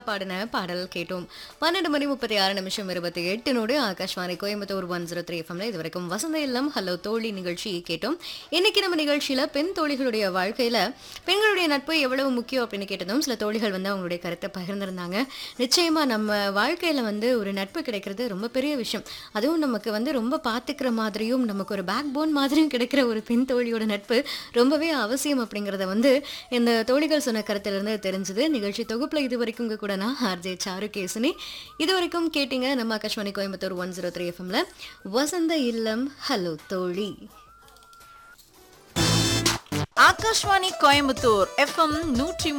பாடின பாடல் கேட்டோம். 12:36 ஆகாஷ்வாணி கோயம்புத்தூர் 103 எஃப்எம்ல இது வரைக்கும் வசந்த இல்லம் ஹலோ தோழி நிகழ்ச்சி கேட்டோம். இன்னைக்கு நம்ம நிகழ்ச்சியில பெண் தோழிகளுடைய வாழ்க்கையில பெண்களுடைய நட்பு எவ்வளவு முக்கியம் அப்படின்னு கேட்டதும் சில தோழிகள் அவங்களுடைய கருத்தை பகிர்ந்திருந்தாங்க. நிச்சயமா நம்ம வாழ்க்கையில ஒரு நட்பு கிடைக்கிறது ரொம்ப பெரிய விஷயம். அதுவும் நமக்கு ரொம்ப பாத்துக்கிற மாதிரியும் நமக்கு ஒரு பேக் போன் மாதிரியும் கிடைக்கிற ஒரு பெண் தோழியோட நட்பு ரொம்பவே அவசியம் அப்படிங்கறத இந்த தோழிகள் சொன்ன கருத்திலிருந்து தெரிஞ்சது. நிகழ்ச்சி தொகுப்புல இது வரைக்கும் உங்க கூட நான் ஆர்ஜே சாருகேசினி. இது வரைக்கும் கேட்டீங்க நம்ம ஆகாஷ்வாணி கோயம்புத்தூர் 103 எஃப்எம்ல வசந்த இல்லம் ஹலோ தோழி. ஆகாஷ்வாணி கோயம்புத்தூர் எஃப்எம் 103